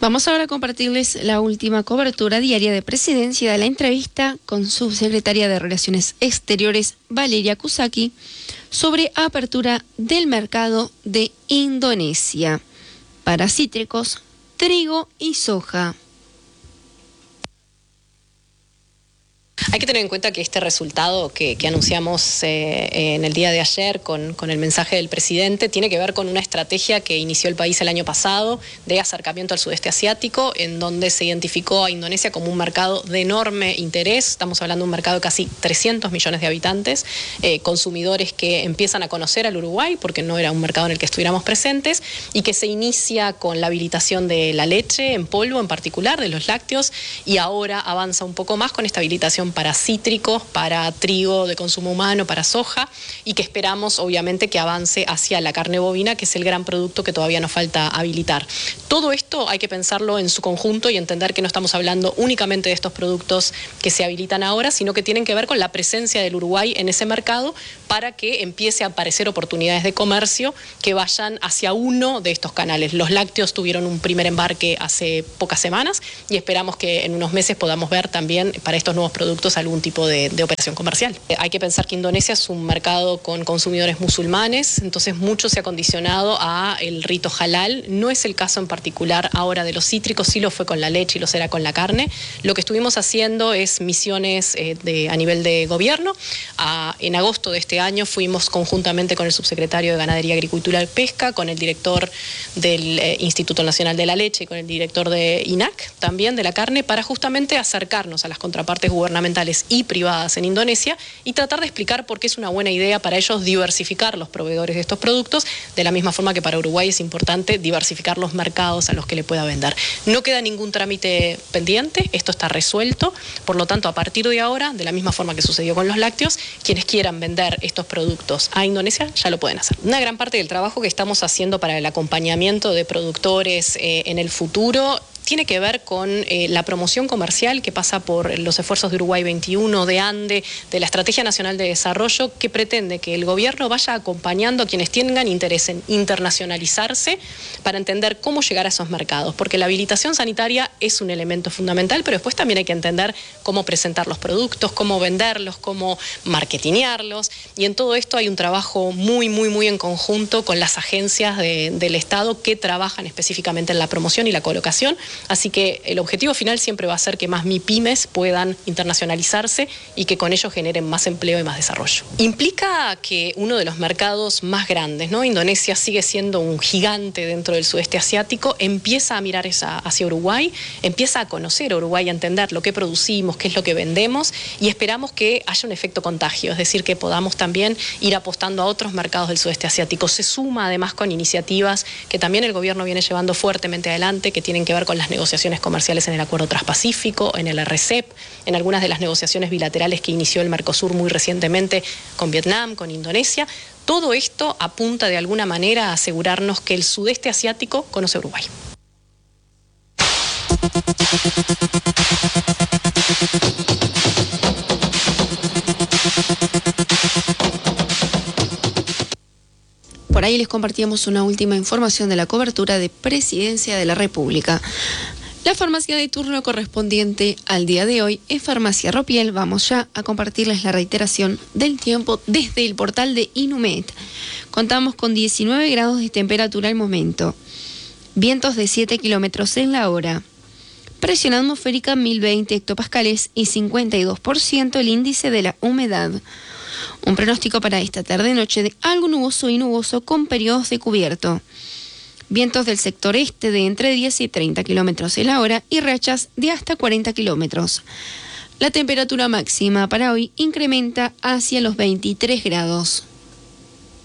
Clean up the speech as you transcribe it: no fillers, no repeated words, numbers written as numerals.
Vamos ahora a compartirles la última cobertura diaria de Presidencia de la entrevista con subsecretaria de Relaciones Exteriores, Valeria Kusaki, sobre apertura del mercado de Indonesia para cítricos, trigo y soja. Hay que tener en cuenta que este resultado que anunciamos en el día de ayer con el mensaje del presidente tiene que ver con una estrategia que inició el país el año pasado de acercamiento al sudeste asiático, en donde se identificó a Indonesia como un mercado de enorme interés. Estamos hablando de un mercado de casi 300 millones de habitantes, consumidores que empiezan a conocer al Uruguay porque no era un mercado en el que estuviéramos presentes, y que se inicia con la habilitación de la leche en polvo, en particular de los lácteos, y ahora avanza un poco más con esta habilitación para cítricos, para trigo de consumo humano, para soja, y que esperamos obviamente que avance hacia la carne bovina, que es el gran producto que todavía nos falta habilitar. Todo esto hay que pensarlo en su conjunto y entender que no estamos hablando únicamente de estos productos que se habilitan ahora, sino que tienen que ver con la presencia del Uruguay en ese mercado para que empiece a aparecer oportunidades de comercio que vayan hacia uno de estos canales. Los lácteos tuvieron un primer embarque hace pocas semanas y esperamos que en unos meses podamos ver también para estos nuevos productos algún tipo de operación comercial. Hay que pensar que Indonesia es un mercado con consumidores musulmanes, entonces mucho se ha condicionado a el rito halal. No es el caso en particular ahora de los cítricos, sí lo fue con la leche y lo será con la carne. Lo que estuvimos haciendo es misiones a nivel de gobierno. En agosto de este año fuimos conjuntamente con el subsecretario de Ganadería, Agricultura y Pesca, con el director del Instituto Nacional de la Leche y con el director de INAC, también de la carne, para justamente acercarnos a las contrapartes gubernamentales y privadas en Indonesia y tratar de explicar por qué es una buena idea para ellos diversificar los proveedores de estos productos, de la misma forma que para Uruguay es importante diversificar los mercados a los que le pueda vender. No queda ningún trámite pendiente, esto está resuelto, por lo tanto a partir de ahora, de la misma forma que sucedió con los lácteos, quienes quieran vender estos productos a Indonesia ya lo pueden hacer. Una gran parte del trabajo que estamos haciendo para el acompañamiento de productores en el futuro tiene que ver con la promoción comercial que pasa por los esfuerzos de Uruguay 21, de ANDE, de la Estrategia Nacional de Desarrollo, que pretende que el gobierno vaya acompañando a quienes tengan interés en internacionalizarse para entender cómo llegar a esos mercados, porque la habilitación sanitaria es un elemento fundamental, pero después también hay que entender cómo presentar los productos, cómo venderlos, cómo marketinearlos, y en todo esto hay un trabajo muy en conjunto con las agencias del Estado que trabajan específicamente en la promoción y la colocación. Así que el objetivo final siempre va a ser que más MIPYMES puedan internacionalizarse y que con ello generen más empleo y más desarrollo. Implica que uno de los mercados más grandes, ¿no? Indonesia sigue siendo un gigante dentro del sudeste asiático, empieza a mirar hacia Uruguay, empieza a conocer a Uruguay, a entender lo que producimos, qué es lo que vendemos, y esperamos que haya un efecto contagio, es decir, que podamos también ir apostando a otros mercados del sudeste asiático. Se suma además con iniciativas que también el gobierno viene llevando fuertemente adelante, que tienen que ver con las negociaciones comerciales en el Acuerdo Transpacífico, en el RCEP, en algunas de las negociaciones bilaterales que inició el Mercosur muy recientemente con Vietnam, con Indonesia. Todo esto apunta de alguna manera a asegurarnos que el sudeste asiático conoce a Uruguay. Por ahí les compartíamos una última información de la cobertura de Presidencia de la República. La farmacia de turno correspondiente al día de hoy es Farmacia Ropiel. Vamos ya a compartirles la reiteración del tiempo desde el portal de Inumet. Contamos con 19 grados de temperatura al momento, vientos de 7 kilómetros en la hora, presión atmosférica 1020 hectopascales y 52% el índice de la humedad. Un pronóstico para esta tarde-noche de algo nuboso y nuboso con periodos de cubierto. Vientos del sector este de entre 10 y 30 kilómetros en la hora y rachas de hasta 40 kilómetros. La temperatura máxima para hoy incrementa hacia los 23 grados.